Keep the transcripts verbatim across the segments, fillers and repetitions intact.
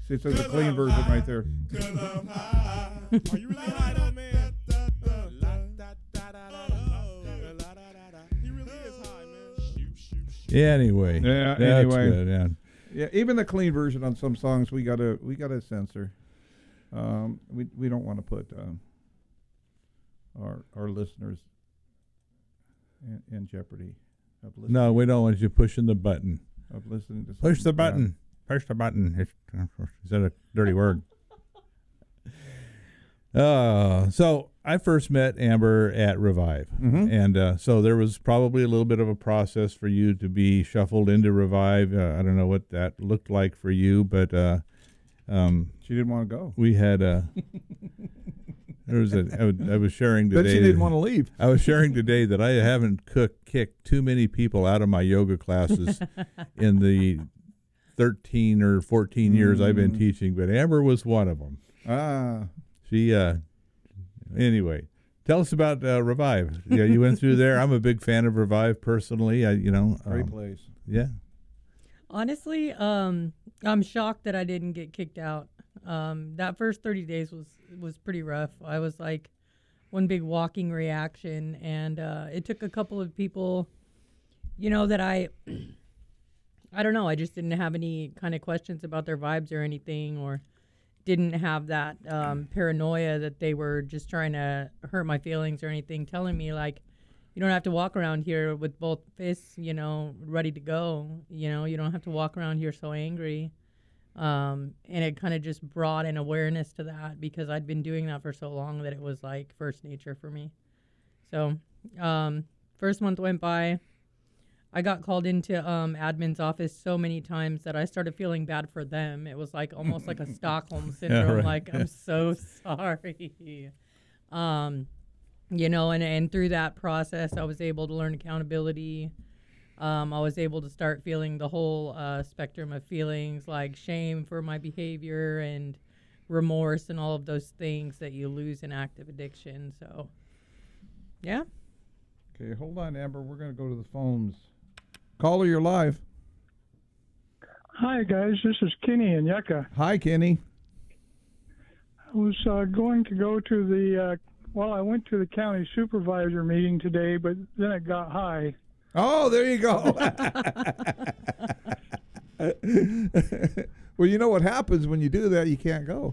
See, it says a clean version right there. Are you really high though, man? He really is high, man. Yeah, anyway. Yeah, That's anyway. good, yeah. Yeah, even the clean version on some songs we gotta we gotta censor. Um, we we don't want to put um, our our listeners in, in jeopedy of listening. No, we don't want you pushing the button. Of listening to Push the something. button. Push the button. It's, is that a dirty word? Uh, so I first met Amber at Revive. Mhm. And uh, so there was probably a little bit of a process for you to be shuffled into Revive. Uh, I don't know what that looked like for you, but uh, um, She didn't want to go. we had a. There was a. I, would, I was sharing today. But she didn't want to leave. I was sharing today that I haven't cooked, kicked too many people out of my yoga classes in the thirteen or fourteen years I've been Mm. teaching, but Amber was one of them. Ah, She, uh, anyway, tell us about uh, Revive. Yeah, you went through there. I'm a big fan of Revive personally. I, you know, great um, place. yeah. Honestly, um, I'm shocked that I didn't get kicked out. Um, that first thirty days was was pretty rough. I was like one big walking reaction, and uh, it took a couple of people, you know, that I, I don't know, I just didn't have any kind of questions about their vibes or anything, or didn't have that um, paranoia that they were just trying to hurt my feelings or anything, telling me like, you don't have to walk around here with both fists, you know, ready to go. You know, you don't have to walk around here so angry. Um, and it kind of just brought an awareness to that because I'd been doing that for so long that it was like first nature for me. So um, first month went by. I got called into um, admin's office so many times that I started feeling bad for them. It was like almost like a Stockholm syndrome. right. Like, I'm so sorry. Um, you know, and, and through that process, I was able to learn accountability. Um, I was able to start feeling the whole uh, spectrum of feelings like shame for my behavior and remorse and all of those things that you lose in active addiction. So, yeah. Okay, hold on, Amber. We're going to go to the phones. Caller, you're live. Hi, guys. This is Kenny in Yucca. Hi, Kenny. I was uh, going to go to the, uh, well, I went to the county supervisor meeting today, but then it got high. Oh, there you go. Well, you know what happens when you do that? You can't go.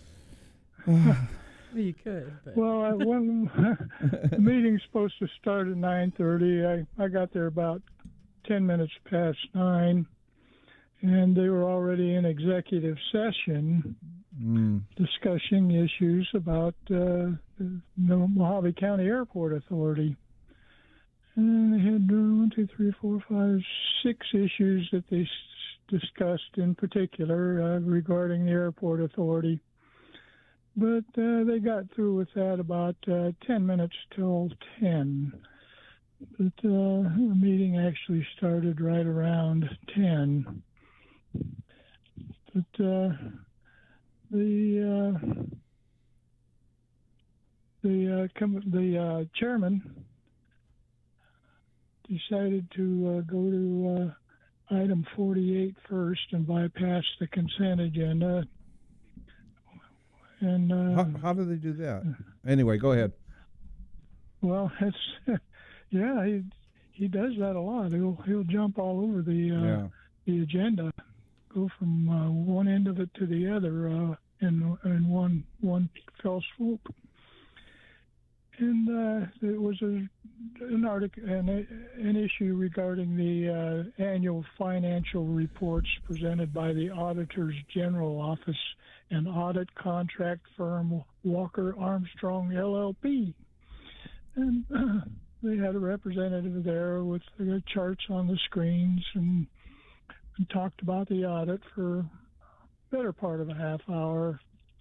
You could. But. Well, I, when the meeting's supposed to start at nine thirty, I, I got there about ten minutes past nine, and they were already in executive session Mm. discussing issues about uh, the Mojave County Airport Authority. And they had uh, one, two, three, four, five, six issues that they s- discussed in particular uh, regarding the airport authority. But uh, they got through with that about uh, ten minutes till ten. But uh, the meeting actually started right around ten. But uh, the uh, the uh, com- the uh, chairman decided to uh, go to uh, item forty-eight first and bypass the consent agenda. And uh, How, how do they do that? Anyway, go ahead. well, that's yeah, he he does that a lot. He'll he'll jump all over the uh, Yeah. the agenda, go from uh, one end of it to the other uh, in in one one fell swoop. And uh, there was a, an article, an, an issue regarding the uh, annual financial reports presented by the Auditor's General Office and audit contract firm Walker Armstrong L L P. And uh, they had a representative there with the charts on the screens and, and talked about the audit for a better part of a half hour.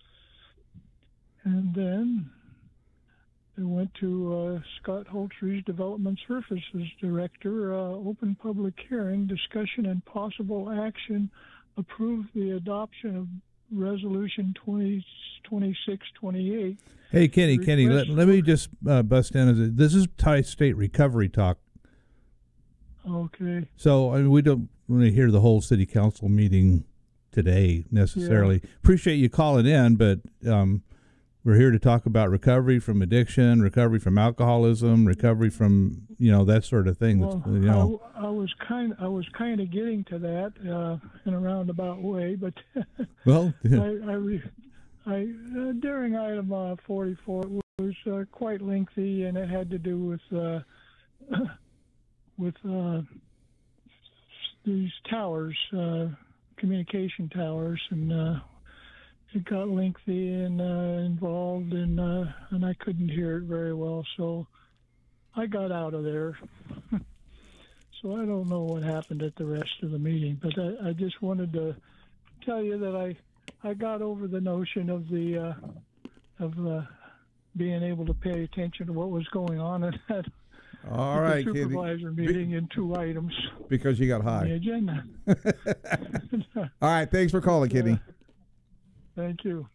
And then they went to uh, Scott Holtry's Development Services Director, uh, open public hearing, discussion and possible action, approve the adoption of Resolution twenty twenty-six twenty-eight. Hey, Kenny, Kenny, let, Request let me just uh, bust in. As a, this is Thai State Recovery Talk. Okay. So I mean, we don't want to hear the whole city council meeting today necessarily. Appreciate you calling in, but um, we're here to talk about recovery from addiction, recovery from alcoholism, recovery from, you know, that sort of thing. Well, That's, you know. I, I was kind I was kind of getting to that uh, in a roundabout way, but Well, I, I, re, I uh, during item uh, forty-four it was uh, quite lengthy, and it had to do with uh, with uh, these towers, uh, communication towers, and uh, it got lengthy and uh, involved, and uh, and I couldn't hear it very well, so I got out of there. So I don't know what happened at the rest of the meeting, but I, I just wanted to tell you that I I got over the notion of the uh, of uh, being able to pay attention to what was going on at that All at right, the Kitty. supervisor meeting in two items Because you got on the high. agenda. All right, thanks for calling, Kitty. Thank you.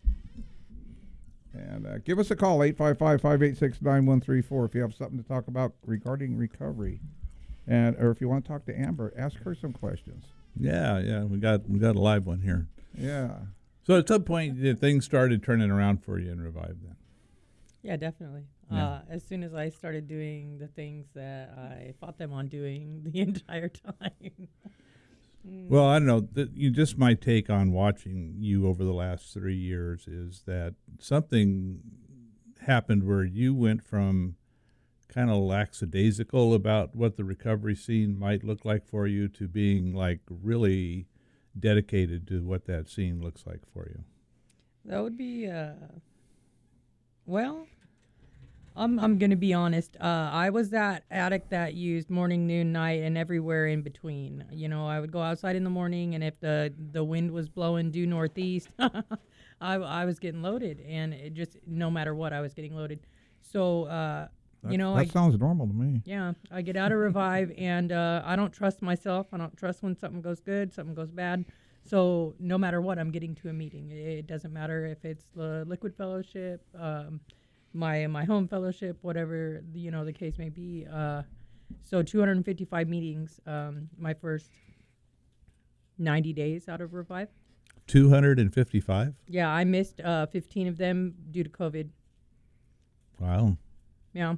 And uh, give us a call, eight five five, five eight six, nine one three four, if you have something to talk about regarding recovery. And or if you want to talk to Amber, ask her some questions. yeah, yeah, we got we got a live one here. Yeah. So at some point, did things started turning around for you in Revive then? Yeah, definitely. Yeah. Uh, as soon as I started doing the things that I fought them on doing the entire time. Mm. Well, I don't know. That you just my take on watching you over the last three years is that something happened where you went from kind of lackadaisical about what the recovery scene might look like for you to being like really dedicated to what that scene looks like for you. That would be, uh, well, I'm I'm gonna be honest. Uh, I was that addict that used morning, noon, night, and everywhere in between. You know, I would go outside in the morning, and if the the wind was blowing due northeast, I I was getting loaded, and it just no matter what, I was getting loaded. So, uh, That, you know, that I sounds normal to me. yeah, I get out of Revive, and uh, I don't trust myself. I don't trust when something goes good, something goes bad. So no matter what, I'm getting to a meeting. It doesn't matter if it's the Liquid Fellowship, um, my my home fellowship, whatever the, you know the case may be. Uh, so two hundred fifty-five meetings. Um, my first ninety days out of Revive. two hundred fifty-five? Yeah, I missed uh, fifteen of them due to COVID. Wow. Yeah.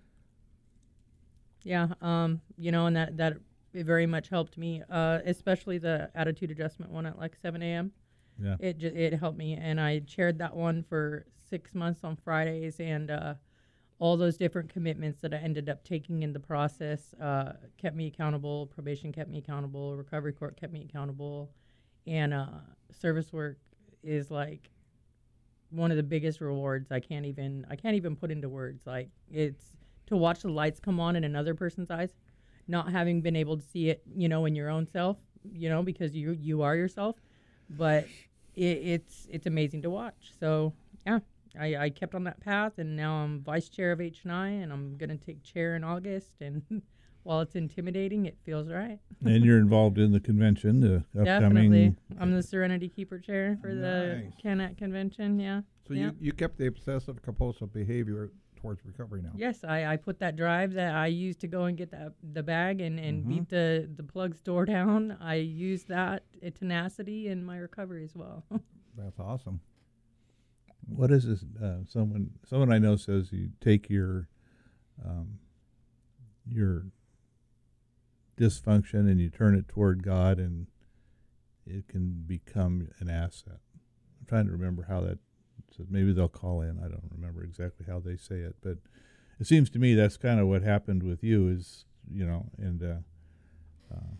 Yeah, um, you know, and that, that it very much helped me, uh, especially the attitude adjustment one at like seven a.m. Yeah. It just, it helped me, and I chaired that one for six months on Fridays, and uh, all those different commitments that I ended up taking in the process uh, kept me accountable. Probation kept me accountable. Recovery court kept me accountable, and uh, service work is like one of the biggest rewards. I can't even I can't even put into words. Like it's to watch the lights come on in another person's eyes, not having been able to see it, you know, in your own self, you know, because you you are yourself. But it, it's it's amazing to watch. So yeah, I, I kept on that path, and now I'm vice chair of H and I, and I'm gonna take chair in August. And while it's intimidating, it feels right. And you're involved in the convention, the upcoming. Definitely, I'm the Serenity Keeper chair for Nice. the CANAC convention. Yeah. So yeah. you, you kept the obsessive compulsive behavior towards recovery now. Yes, I, I put that drive that I used to go and get that the bag and, and Mhm. beat the, the plug store down. I used that uh, tenacity in my recovery as well. That's awesome. What is this? Uh, someone, someone I know says you take your, um, your dysfunction and you turn it toward God, and it can become an asset. I'm trying to remember how that. So maybe they'll call in. I don't remember exactly how they say it, but it seems to me that's kind of what happened with you. Is you know, and uh, uh,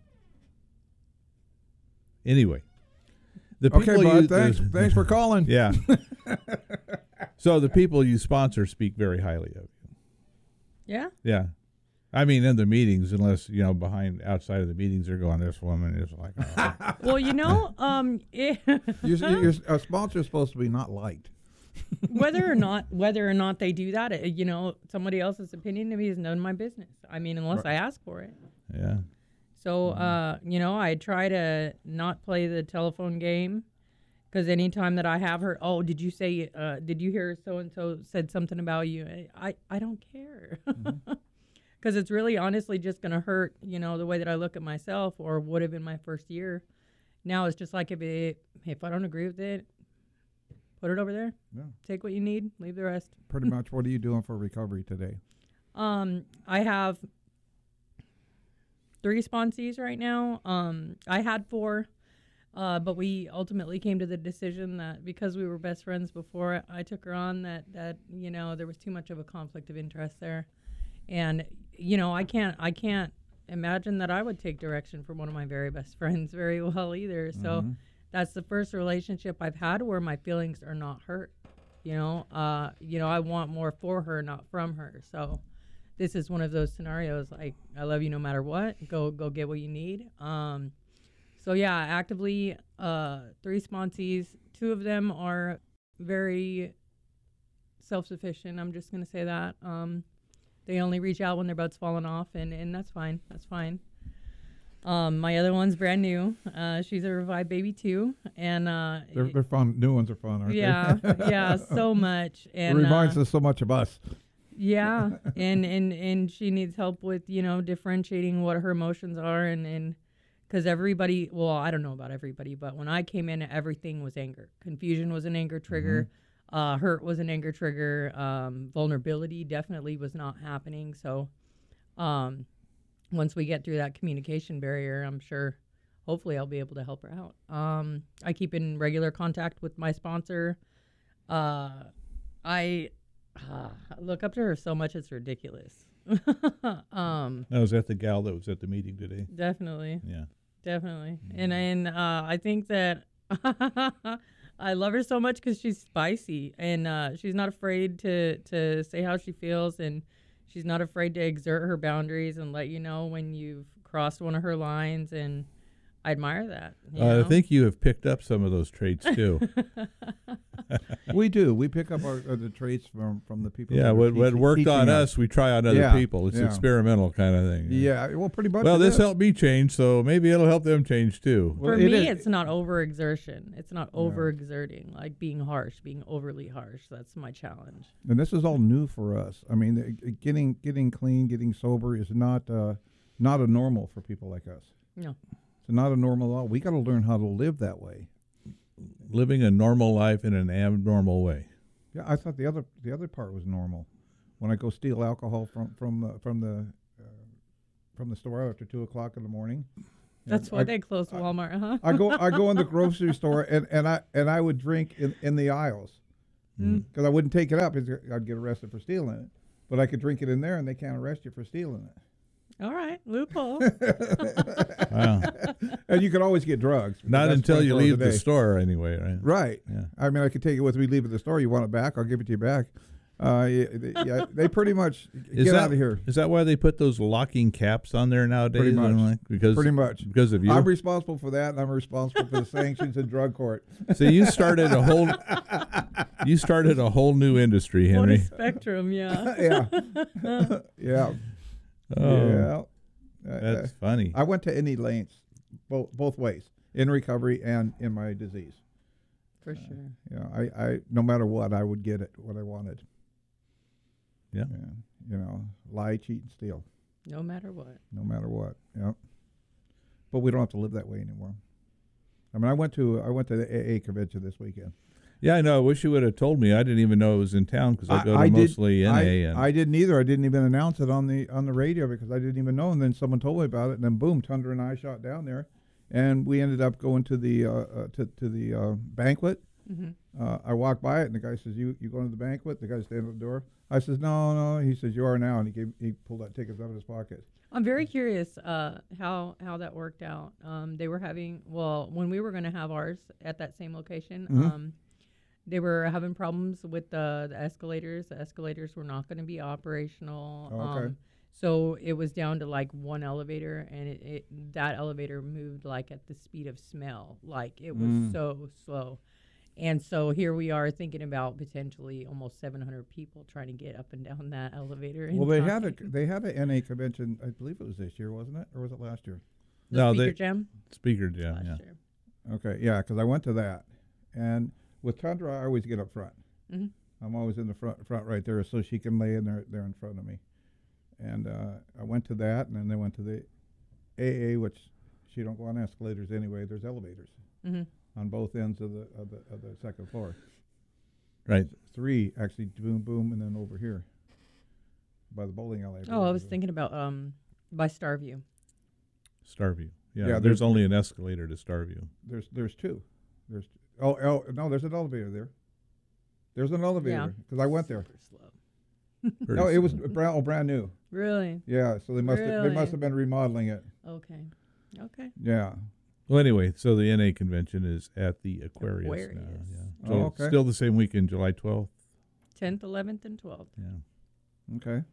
anyway, the Okay, people bud. you, Thanks. the- Thanks for calling. Yeah. So the people you sponsor speak very highly of you. Yeah. Yeah. I mean, in the meetings, unless, you know, behind, outside of the meetings, they're going, this woman is like, oh. Well, you know, um, it Your, your, a sponsor is supposed to be not liked. whether or not whether or not they do that, uh, you know, somebody else's opinion of me is none of my business. I mean, unless I ask for it. Yeah. So, uh, you know, I try to not play the telephone game, because anytime that I have her, oh, did you say, uh, did you hear so and so said something about you? I, I don't care. Because it's really honestly just going to hurt, you know, the way that I look at myself, or would have in my first year. Now it's just like if it, if I don't agree with it, put it over there. Yeah. Take what you need, leave the rest. Pretty much. What are you doing for recovery today? Um, I have three sponsees right now. Um, I had four, uh, but we ultimately came to the decision that because we were best friends before I took her on, that that you know there was too much of a conflict of interest there, and you know I can't I can't imagine that I would take direction from one of my very best friends very well either. So Mhm. that's the first relationship I've had where my feelings are not hurt. You know, uh, you know I want more for her, not from her. So this is one of those scenarios. Like, I love you no matter what. Go go get what you need. Um, so yeah, actively uh, three sponsees. Two of them are very self-sufficient. I'm just gonna say that. Um, they only reach out when their butt's falling off, and, and that's fine. That's fine. Um, my other one's brand new. Uh, she's a revived baby too, and uh, They're, they're fun. New ones are fun, aren't yeah, they? yeah, so much. It And reminds uh, us so much of us. yeah, and, and and she needs help with, you know, differentiating what her emotions are, and and because everybody, well, I don't know about everybody, but when I came in, everything was anger. Confusion was an anger trigger. Uh, hurt was an anger trigger. Um, vulnerability definitely was not happening. So, um, once we get through that communication barrier, I'm sure, hopefully, I'll be able to help her out. Um, I keep in regular contact with my sponsor. Uh, I. Uh, I look up to her so much it's ridiculous. um, Now, was that the gal that was at the meeting today? definitely, Yeah. definitely, and and uh, I think that I love her so much because she's spicy and uh, she's not afraid to to say how she feels, and she's not afraid to exert her boundaries and let you know when you've crossed one of her lines, and I admire that. you Uh, I know? think you have picked up some of those traits too. We do. We pick up our, uh, the traits from, from the people. Yeah, that are what, what teaching- worked on teaching us, we try on other Yeah, people. It's yeah. experimental kind of thing. Yeah, well, pretty much. Well, it this is. helped me change, so maybe it'll help them change too. Well, For it me, is- it's not overexertion. It's not overexerting, like being harsh, being overly harsh. That's my challenge. And this is all new for us. I mean, uh, uh, getting getting clean, getting sober is not uh, not a normal for people like us. No. It's not a normal at all. We got to learn how to live that way. Living a normal life in an abnormal way. Yeah, I thought the other the other part was normal. When I go steal alcohol from from uh, from the uh, from the store after two o'clock in the morning. That's and why I, they closed Walmart, huh? I go I go in the grocery store and, and I and I would drink in, in the aisles Mm. because I wouldn't take it up. I'd get arrested for stealing it, but I could drink it in there and they can't arrest you for stealing it. All right, loophole. Wow. And you could always get drugs. because Not that's until you twenty-four hours leave a the day. store anyway, right? Right. Yeah. I mean, I could take it with me, leave it at the store. You want it back? I'll give it to you back. Uh, yeah, they, yeah, they pretty much Is get that, out of here. Is that why they put those locking caps on there nowadays? Pretty much. I'm like, because Pretty much. because of you. I'm responsible for that, and I'm responsible for the sanctions in drug court. So you started a whole you started a whole new industry, What a Henry. spectrum, yeah. yeah, yeah, Oh, yeah. Uh, that's funny. I went to any lengths, both both ways, in recovery and in my disease. For sure. Yeah, I, I no matter what, I would get it what I wanted. Yeah. Yeah, you know, lie, cheat, and steal, No matter what. no matter what. Yeah, but we don't have to live that way anymore. I mean, I went to I went to the A A convention this weekend. Yeah, I know. I wish you would have told me. I didn't even know it was in town because I go to I did- mostly N A. I, and I didn't either. I didn't even announce it on the on the radio because I didn't even know. And then someone told me about it, and then boom, Tundra and I shot down there, and we ended up going to the uh, uh, to to the uh, banquet. Mm-hmm. Uh, I walked by it, and the guy says, "You you going to the banquet?" The guy standing at the door. I says, "No, no." He says, "You are now," and he gave he pulled out tickets out of his pocket. I'm very curious uh, how how that worked out. Um, they were having, well, when we were going to have ours at that same location, Mhm. um, they were having problems with the, the escalators. The escalators were not going to be operational. Oh, okay. Um, so it was down to like one elevator, and it, it that elevator moved like at the speed of smell. Like it was Mm. so slow. And so here we are thinking about potentially almost seven hundred people trying to get up and down that elevator. in Well, they had a time. they had an N A convention. I believe it was this year, wasn't it, or was it last year? The No, speaker they- jam Speaker Jam, last yeah. year. Okay, yeah, because I went to that, and with Tundra, I always get up front. Mhm. I'm always in the front, front right there, so she can lay in there, there in front of me. And uh, I went to that, and then they went to the A A, which she don't go on escalators anyway. There's elevators Mhm. on both ends of the of the of the second floor. Right. Three actually, boom, boom, and then over here by the bowling alley. Oh, I was thinking about um by Starview. Starview. Yeah. Yeah, there's, there's- only an escalator to Starview. There's there's two. There's oh, oh no, there's an elevator there. There's an elevator because I went there. Super slow. Pretty No, it was slow. brand, oh, brand new. Really? Yeah, so they must have, they Really? must have been remodeling it. Okay. Okay. Yeah. Well, anyway, so the N A convention is at the Aquarius, now. Aquarius. Yeah. Oh, So okay. still the same weekend, July twelfth. tenth, eleventh, and twelfth. Yeah. Okay.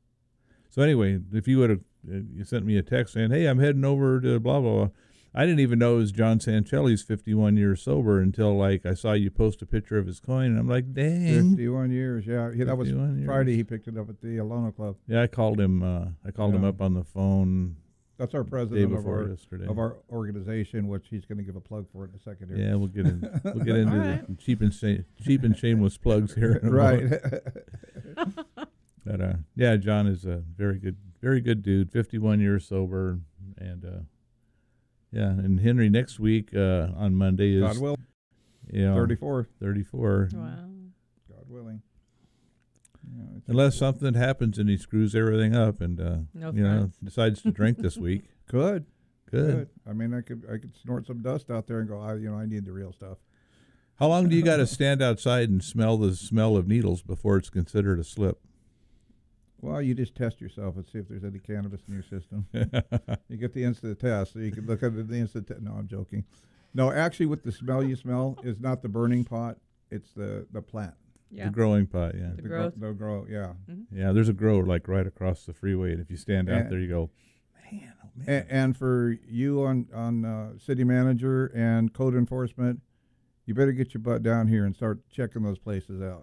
So anyway, if you would have uh, you sent me a text saying, "Hey, I'm heading over to blah blah," blah. I didn't even know it was John Sancelli's fifty-one years sober until like I saw you post a picture of his coin, and I'm like, "Dang!" Fifty-one years. Yeah, he, that was fifty-one years. Friday. He picked it up at the Alona Club. Yeah, I called him. Uh, I called him Yeah. up on the phone That's our day president of before our yesterday. of our organization, which he's going to give a plug for it in a second here. Yeah, we'll get in. We'll get into All the right. cheap and shame, cheap and shameless plugs here. in a Right. moment. But uh, yeah, John is a very good, very good dude. Fifty-one years sober, and uh, yeah, and Henry next week uh, on Monday is God will. you know, thirty-four. thirty-four. Wow. God willing. Yeah, it's- Unless something happens and he screws everything up and uh, No you know friends. decides to drink this week. Good. Good. I mean, I could I could snort some dust out there and go, I, you know, I need the real stuff. How long do you got to stand outside and smell the smell of needles before it's considered a slip? Well, you just test yourself and see if there's any cannabis in your system. You get the instant test, so you can look at the instant test. No, I'm joking. No, actually, what the smell you smell is not the burning pot; it's the the plant. Yeah. The growing pot, yeah. The The growth. Grow, the grow, yeah. Yeah, there's a grower like right across the freeway, and if you stand out And- there, you go, man, oh man. And, and for you on on uh, city manager and code enforcement, you better get your butt down here and start checking those places out.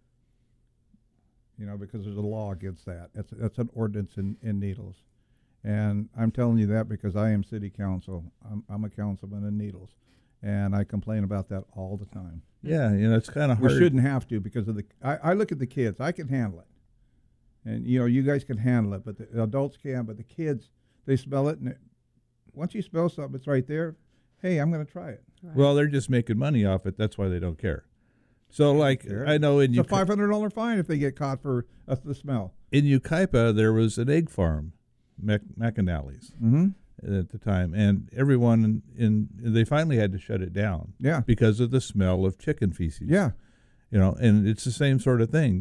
You know, because there's a law against that. That's that's an ordinance in, in Needles, and I'm telling you that because I am city council. I'm I'm a councilman in Needles, and I complain about that all the time. Yeah, you know, it's kind of We hard. shouldn't have to because of the. I, I look at the kids. I can handle it, and you know, you guys can handle it, but the adults can't. But the kids, they smell it, and it, once you smell something, it's right there. Hey, I'm going to try it. Right. Well, they're just making money off it. That's why they don't care. So, like, care. I know in It's a Uca- five hundred dollar fine if they get caught for uh, the smell. in Ukaipa, there was an egg farm, Mac- McAnally's, Mm-hmm. at the time, and everyone in, in they finally had to shut it down Yeah, because of the smell of chicken feces. yeah. You know, and it's the same sort of thing.